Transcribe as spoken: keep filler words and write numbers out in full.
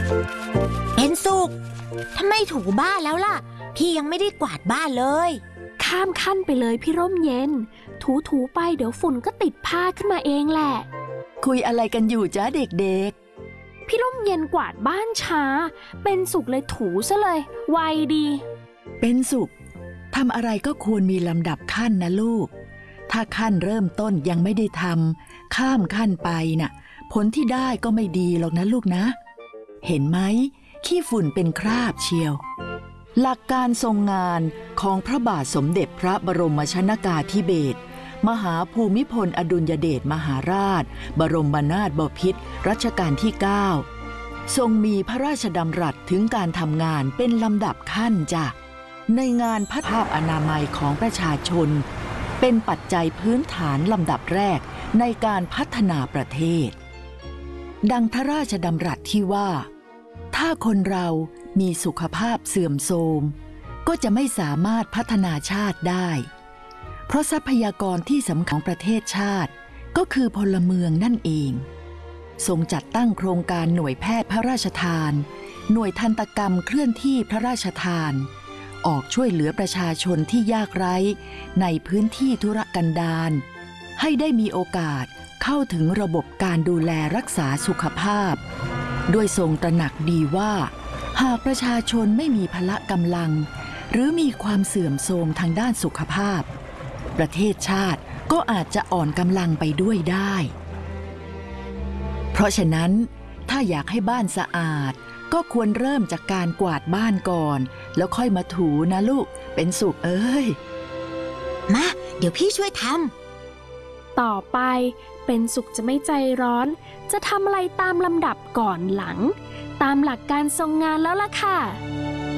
เป็นสุขทำไมถูบ้านแล้วล่ะพี่ยังไม่ได้กวาดบ้านเลยข้ามขั้นไปเลยพี่ร่มเย็นถูถูไปเดี๋ยวฝุ่นก็ติดผ้าขึ้นมาเองแหละคุยอะไรกันอยู่จ้าเด็กๆพี่ร่มเย็นกวาดบ้านช้าเป็นสุขเลยถูซะเลยไวดีเป็นสุขทำอะไรก็ควรมีลำดับขั้นนะลูกถ้าขั้นเริ่มต้นยังไม่ได้ทำข้ามขั้นไปน่ะผลที่ได้ก็ไม่ดีหรอกนะลูกนะเห็นไหมขี้ฝุ่นเป็นคราบเชียวหลักการทรงงานของพระบาทสมเด็จพระบรมชนกาธิเบศรมหาภูมิพลอดุลยเดชมหาราชบรมนาถบพิตรรัชกาลที่เก้าทรงมีพระราชดำรัสถึงการทำงานเป็นลำดับขั้นจ้ะในงานพัฒนาอนามัยของประชาชนเป็นปัจจัยพื้นฐานลำดับแรกในการพัฒนาประเทศดังพระราชดำรัสที่ว่าถ้าคนเรามีสุขภาพเสื่อมโทรมก็จะไม่สามารถพัฒนาชาติได้เพราะทรัพยากรที่สำคัญของประเทศชาติก็คือพลเมืองนั่นเองทรงจัดตั้งโครงการหน่วยแพทย์พระราชทานหน่วยทันตกรรมเคลื่อนที่พระราชทานออกช่วยเหลือประชาชนที่ยากไร้ในพื้นที่ทุรกันดารให้ได้มีโอกาสเข้าถึงระบบการดูแลรักษาสุขภาพโดยทรงตระหนักดีว่าหากประชาชนไม่มีพละกำลังหรือมีความเสื่อมโทรมทางด้านสุขภาพประเทศชาติก็อาจจะอ่อนกำลังไปด้วยได้เพราะฉะนั้นถ้าอยากให้บ้านสะอาดก็ควรเริ่มจากการกวาดบ้านก่อนแล้วค่อยมาถูนะลูกเป็นสุขเอ้ยมาเดี๋ยวพี่ช่วยทำต่อไปเป็นสุขจะไม่ใจร้อนจะทำอะไรตามลำดับก่อนหลังตามหลักการทรงงานแล้วล่ะค่ะ